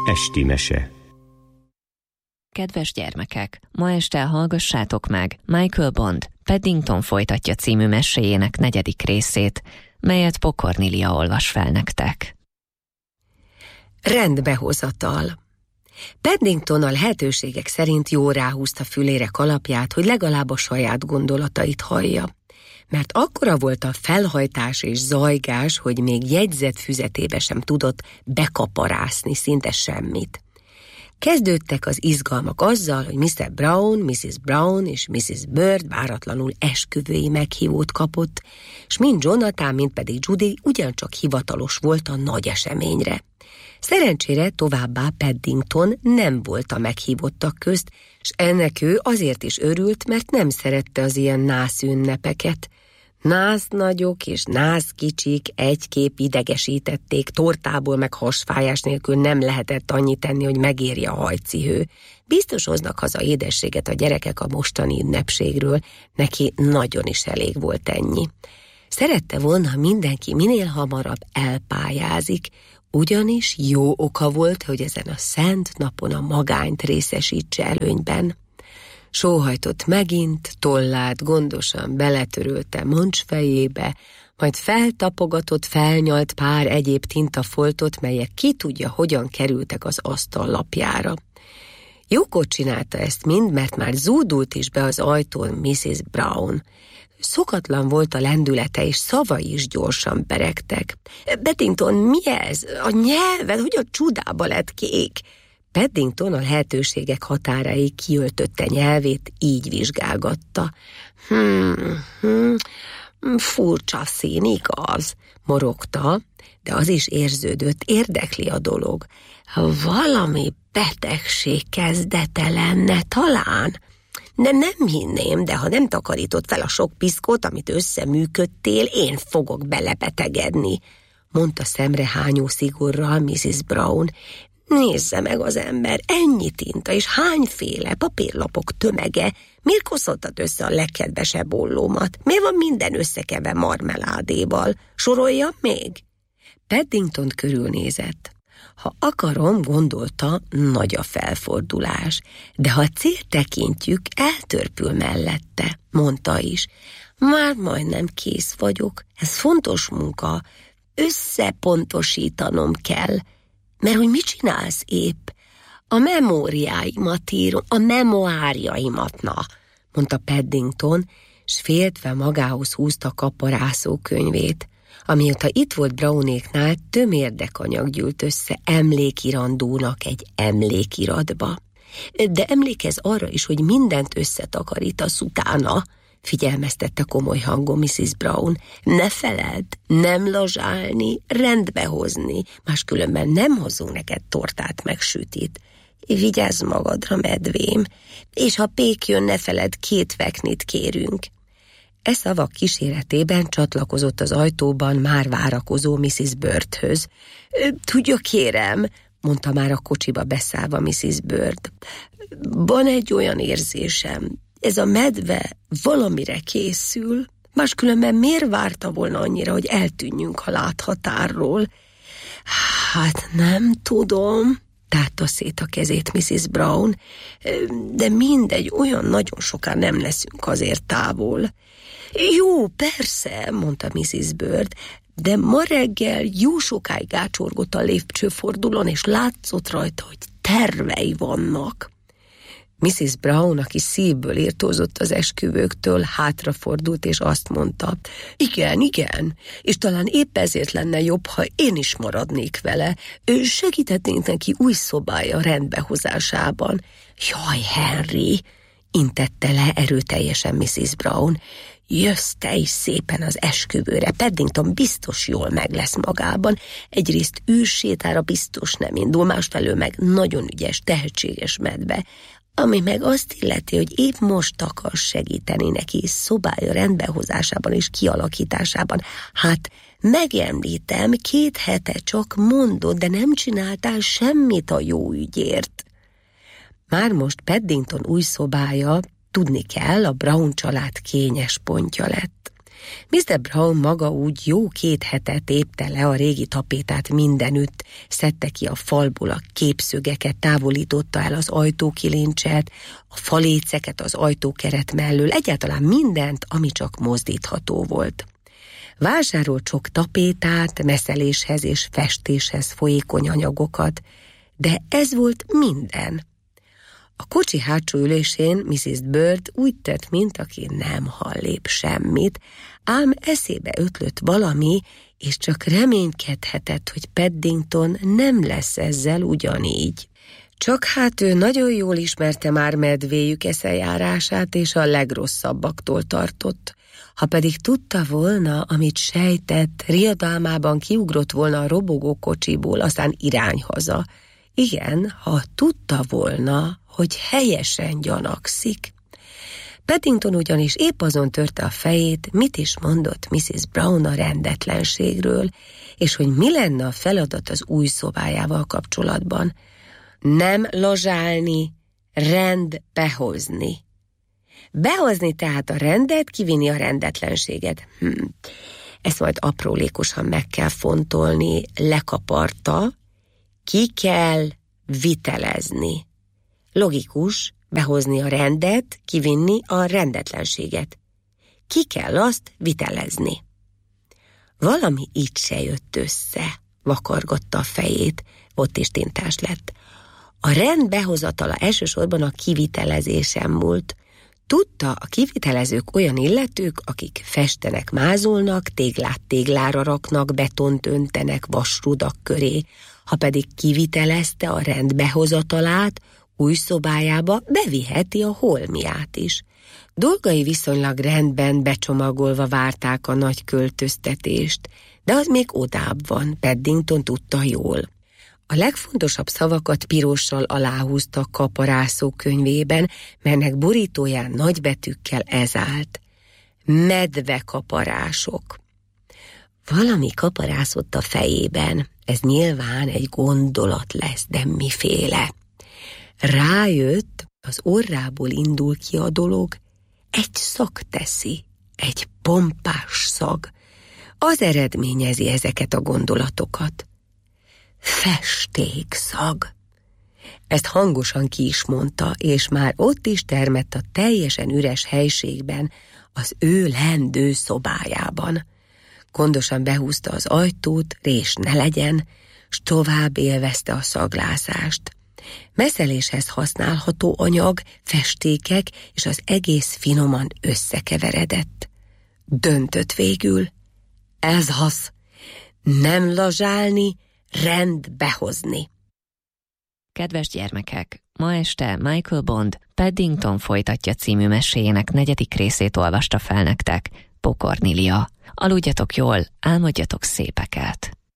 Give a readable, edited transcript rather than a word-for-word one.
Esti mese. Kedves gyermekek, ma este hallgassátok meg Michael Bond Paddington folytatja című meséjének 4. részét, melyet Pokornilia olvas fel nektek. Rendbehozatal. Paddington a lehetőségek szerint jól ráhúzta fülére kalapját, hogy legalább a saját gondolatait hallja. Mert akkora volt a felhajtás és zajgás, hogy még jegyzett füzetébe sem tudott bekaparászni szinte semmit. Kezdődtek az izgalmak azzal, hogy Mr. Brown, Mrs. Brown és Mrs. Bird váratlanul esküvői meghívót kapott, s mind Jonathan, mind pedig Judy ugyancsak hivatalos volt a nagy eseményre. Szerencsére továbbá Paddington nem volt a meghívottak közt, s ennek ő azért is örült, mert nem szerette az ilyen nász ünnepeket. Nász nagyok és nász kicsik egy-kép idegesítették, tortából meg hasfájás nélkül nem lehetett annyit tenni, hogy megérje a hajcihő. Biztos hoznak haza édességet a gyerekek a mostani ünnepségről, neki nagyon is elég volt ennyi. Szerette volna, ha mindenki minél hamarabb elpályázik, ugyanis jó oka volt, hogy ezen a szent napon a magányt részesítse előnyben. Sóhajtott megint, tollát gondosan beletörölte mancsfejébe, majd feltapogatott, felnyalt pár egyéb tintafoltot, melyek ki tudja, hogyan kerültek az asztallapjára. Jókot csinálta ezt mind, mert már zúdult is be az ajtón Mrs. Brown. Szokatlan volt a lendülete, és szavai is gyorsan beregtek. Paddington, mi ez? A nyelved, hogy a csudába lett kék? Paddington a lehetőségek határáig kiöltötte nyelvét, így vizsgálgatta. Furcsa szín, igaz? Morogta, de az is érződött, érdekli a dolog. Valami betegség kezdete lenne talán. De nem hinném, de ha nem takarított fel a sok piszkot, amit összeműködtél, én fogok belebetegedni, mondta szemrehányó szigorral Mrs. Brown. Nézze meg az ember, ennyi tinta és hányféle papírlapok tömege. Miért koszoltad össze a legkedvesebb ollómat? Miért van minden összekeve marmeládéval? Sorolja még? Paddington körülnézett. Ha akarom, gondolta, nagy a felfordulás, de ha célt tekintjük, eltörpül mellette, mondta is. Már majdnem kész vagyok, ez fontos munka, összepontosítanom kell. Mert hogy mit csinálsz épp? A memóriáimat írom, a memoárjaimat, mondta Paddington, s féltve magához húzta kaparászókönyvét. Amióta itt volt Brownéknál, tömérdek anyag gyűlt össze emlékirandónak egy emlékiratba. De emlékezz arra is, hogy mindent összetakarítasz utána, figyelmeztette komoly hangon Mrs. Brown. Ne feledd, nem lazsálni, rendbe hozni, máskülönben nem hozunk neked tortát meg sütit. Vigyázz magadra, medvém, és ha pék jön, ne feledd, 2 veknit kérünk. E szavak kíséretében csatlakozott az ajtóban már várakozó Mrs. Birdhöz. Tudja, kérem, mondta már a kocsiba beszállva Mrs. Bird. Van egy olyan érzésem, ez a medve valamire készül, máskülönben miért várta volna annyira, hogy eltűnjünk a láthatárról? Hát nem tudom, tárta szét a kezét Mrs. Brown, de mindegy, olyan nagyon sokan nem leszünk azért távol. Jó, persze, mondta Mrs. Bird, de ma reggel jó sokáig ácsorgott a lépcsőfordulón, és látszott rajta, hogy tervei vannak. Mrs. Brown, aki szívből irtózott az esküvőktől, hátrafordult, és azt mondta, igen, és talán épp ezért lenne jobb, ha én is maradnék vele. Ő segíthetnénk neki új szobája rendbehozásában. Jaj, Henry, intette le erőteljesen Mrs. Brown, jössz te is szépen az esküvőre, Paddington biztos jól meg lesz magában. Egyrészt űrsétára biztos nem indul, másfelől meg nagyon ügyes, tehetséges medve, ami meg azt illeti, hogy épp most akarsz segíteni neki szobája rendbehozásában és kialakításában. Hát megemlítem, 2 hete csak mondod, de nem csináltál semmit a jó ügyért. Már most Paddington új szobája, tudni kell, a Brown család kényes pontja lett. Mr. Brown maga úgy jó 2 hete tépte le a régi tapétát mindenütt, szedte ki a falból a képszögeket, távolította el az ajtókilincset, a faléceket az ajtókeret mellől, egyáltalán mindent, ami csak mozdítható volt. Vásárolt sok tapétát, messzeléshez és festéshez folyékony anyagokat, de ez volt minden. A kocsi hátsó ülésén Mrs. Bird úgy tett, mint aki nem hallép semmit, ám eszébe ötlött valami, és csak reménykedhetett, hogy Paddington nem lesz ezzel ugyanígy. Csak hát ő nagyon jól ismerte már medvéjük eszejárását, és a legrosszabbaktól tartott. Ha pedig tudta volna, amit sejtett, riadalmában kiugrott volna a robogó kocsiból, aztán irány haza. Igen, ha tudta volna, hogy helyesen gyanakszik. Paddington ugyanis épp azon törte a fejét, mit is mondott Mrs. Brown a rendetlenségről, és hogy mi lenne a feladat az új szobájával kapcsolatban. Nem lazsálni, rendbe hozni. Behozni tehát a rendet, kivinni a rendetlenséget. Ezt majd aprólékosan meg kell fontolni, lekaparta, ki kell vitelezni. Logikus, behozni a rendet, kivinni a rendetlenséget. Ki kell azt vitelezni. Valami így se jött össze, vakargatta a fejét, ott is tintás lett. A rend behozatala elsősorban a kivitelezésen múlt. Tudta, a kivitelezők olyan illetők, akik festenek, mázolnak, téglát téglára raknak, betont öntenek vasrudak köré. Ha pedig kivitelezte a rend behozatalát, új szobájába beviheti a holmiát is. Dolgai viszonylag rendben becsomagolva várták a nagy költöztetést, de az még odább van, Paddington tudta jól. A legfontosabb szavakat pirossal aláhúzta a kaparászó könyvében, melynek borítóján nagybetűkkel ez állt. Medvekaparások. Valami kaparászott a fejében, ez nyilván egy gondolat lesz, de miféle. Rájött, az orrából indul ki a dolog, egy szag teszi, egy pompás szag. Az eredményezi ezeket a gondolatokat. Festékszag. Ezt hangosan ki is mondta, és már ott is termett a teljesen üres helységben, az ő lendő szobájában. Gondosan behúzta az ajtót, rés ne legyen, s tovább élvezte a szaglászást. Messzeléshez használható anyag, festékek, és az egész finoman összekeveredett. Döntött végül. Ez az, nem lazsálni, rendbe hozni. Kedves gyermekek, ma este Michael Bond Paddington folytatja című meséjének 4. részét olvasta fel nektek Pokornilia. Aludjatok jól, álmodjatok szépeket!